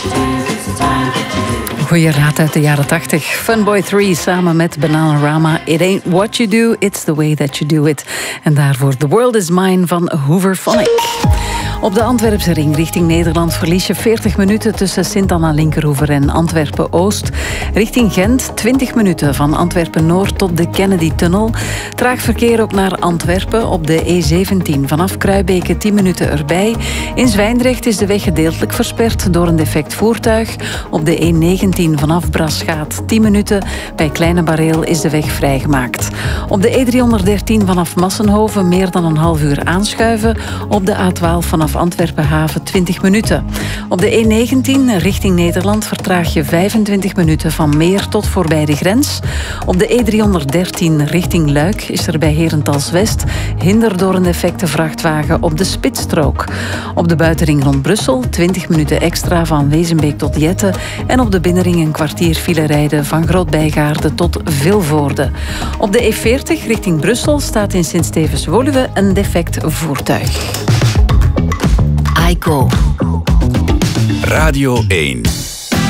Goeie raad uit de jaren 80. Funboy 3 samen met Bananarama. It ain't what you do, it's the way that you do it. En daarvoor The World is Mine van Hooverphonic. Op de Antwerpse ring richting Nederland verlies je 40 minuten tussen Sint-Anna-Linkerhoever en Antwerpen-Oost. Richting Gent 20 minuten van Antwerpen-Noord tot de Kennedy-tunnel. Traag verkeer ook naar Antwerpen op de E17 vanaf Kruibeke 10 minuten erbij. In Zwijndrecht is de weg gedeeltelijk versperd door een defect voertuig. Op de E19 vanaf Braschaat 10 minuten. Bij Kleine Bareel is de weg vrijgemaakt. Op de E313 vanaf Massenhoven meer dan een half uur aanschuiven. Op de A12 vanaf Antwerpen-Haven 20 minuten. Op de E19 richting Nederland vertraag je 25 minuten van Meer tot voorbij de grens. Op de E313 richting Luik is er bij Herentals-West hinder door een defecte vrachtwagen op de spitsstrook. Op de buitenring rond Brussel 20 minuten extra van Wezenbeek tot Jette en op de binnenring een kwartier file rijden van Groot-Bijgaarde tot Vilvoorde. Op de E40 richting Brussel staat in Sint-Stevens-Woluwe een defect voertuig. Radio 1.